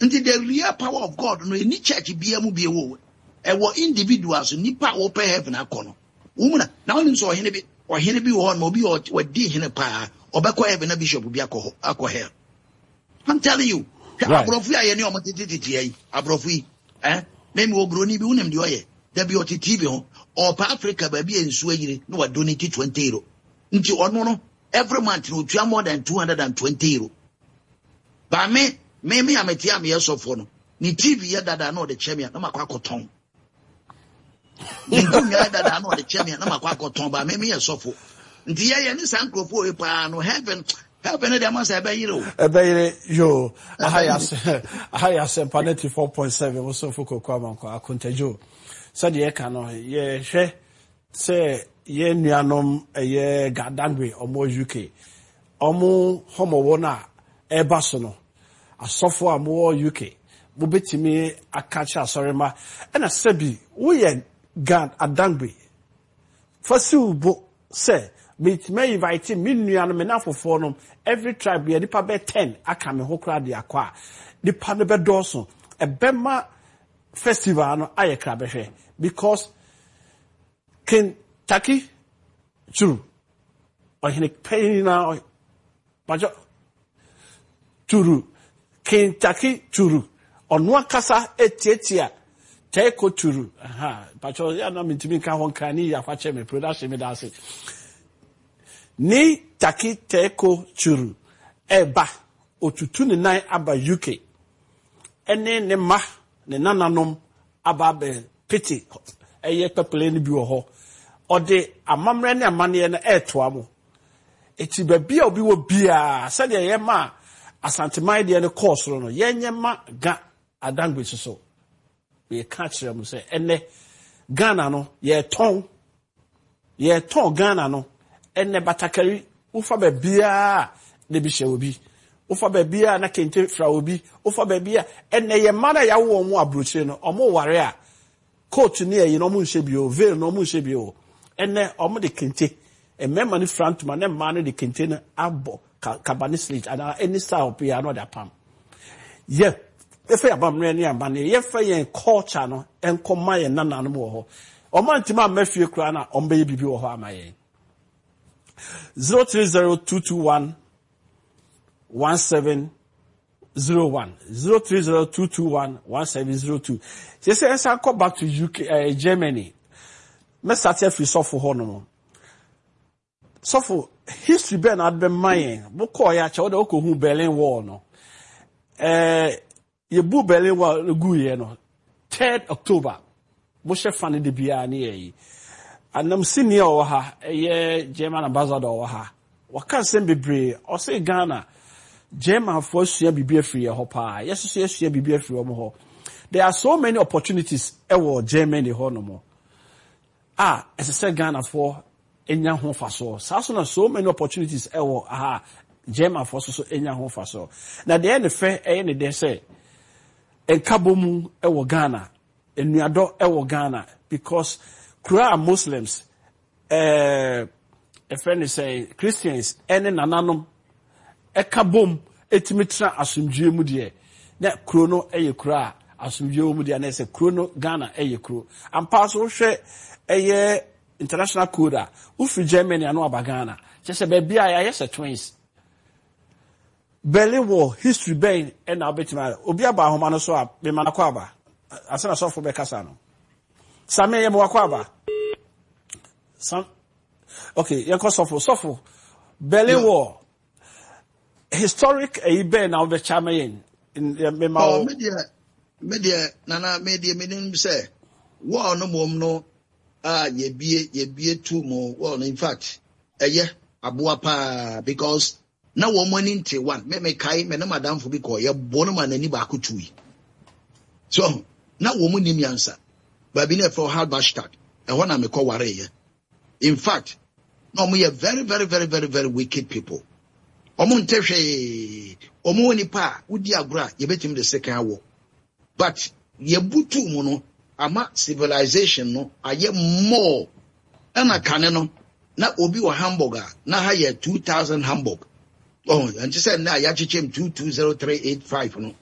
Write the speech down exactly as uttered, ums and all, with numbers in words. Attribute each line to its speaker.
Speaker 1: Until the real power of God, no any church be a movie wo. E wo individuals ni pa wo pe heaven akono. Woman, now you saw him be or him be one mobi or what did him pa or back heaven a bishop be a here. I'm telling you, Abrofia any of my Abrofi, eh? Name will grow ni be unem dioye. There be T V or pa Africa baby and sway no donate twenty euro. Into or no, every month you try more than two hundred and twenty euro. But me, me, I'm a tiam years of one. Ni T V that I know the champion, no maquaco tongue. Ni that I know the champion, no maquaco tongue, but me, a sofa. The I any sanko for a pan or heaven. Heaven, there must have a hero. A bay, yo, a highest, a highest, panety four point seven was so for Quamanco, a contagion. Said ye cano, ye she say ye nianum a ye gadangwe or more U K. Omo homo wona e basono. A software more U K. Bubiti me a catcher, sorry ma. And a sebi, we ye gad a dangwe. Fasu bo say, meet me invite me nianum enough for fornum. Every tribe be a nipa be ten. I come a hokra de aqua. The panebe dorso. A bema festival no aye krabehe. Because Kentucky true or he pay now but true Kentucky true on one casa etietia take true aha but ya na mitimi ka hon kan ni ya fa che me production me da se ni taki teko true eba otutu ne nan aba U K ene ne ma ne nananom aba be pity eye pepele ni bi wo ho ode amamre ne amane na etoa mo eti ba bia obi wo bia se de ye ma asantemai de ne course no yenye ma ga adangbe so we ka kire mo se ene Ghana no ye ton ye ton Ghana no ene batakari ufa ba bia ne bi hye obi ufa ba bia na kente fra obi ufa ba bia ene ye ma na ya wo mo abrochire no omo ware a coach ni e no mu nhye bio veil no mu nhye bio ene omo de kente e memma ni front man e man de kente na abo kabani slit and any style pia no da pam ye efe abamre ni amane ye fe ye culture no enkoma ye nana no wo ho omo ntima mafie kura na ombe ye bibi wo ho amaye zero three zero two two one one seven zero one zero three zero two two one one seven zero two. She says I come back to U K, uh, Germany. Me start free suffer hono. Suffer history ben had been mine. Bo ko ya cha oda ko hu Berlin Wall no. Eh ye bu Berlin Wall gu ye no. third October. Bo she fan de bia na ye. Anam senior o ha ye German ambassador o ha. Waka sem bebre o say Ghana German for sua bibia free ho pa. Yes so sua bibia free o mo ho. There are so many opportunities ewo Germany ho no mo. Ah, as I said Ghana for enya ho fa so. So na so many opportunities ewo aha German for so enya ho fa so. Na the end fe e ne de say enkabomu ewo Ghana, enuado ewo Ghana because kura Muslims eh a friend say Christians ene nananom ekabom etimitra asumdue mu de na kuro no eye kura asumdue mu de na say kuro no Ghana eye kuro ampa so hwe eye international code a ufi Germany ano abagana chese be bia ya yes twins Berlin Wall history ben e na obetima obi aba ahoma no so a be manakwa aba asana so for be kasa no same ye mo wakwa aba some okay ye ko sofo sofo Berlin yeah. Wall historic e ben na be chamayen in me ma
Speaker 2: oh media media nana media meaning say war no mom no ah ye bie ye bie two more well in fact eh yeah aboa pa because na wo money nte one me me kai me na madam fo bi ko ye bo no ma nani ba ko two so na wo mo nim yansa ba bi na for Halberstadt e ho na me ko ware ye in fact no mo ye very very very very very wicked people omo ntehwe omo ni pa udi agura ye betim the second war but ye butu mu no ama civilization no aye more ana kane no na obi wa hamburger na ha ye two thousand Hamburg oh and just said na ya chichem two two zero three eight five no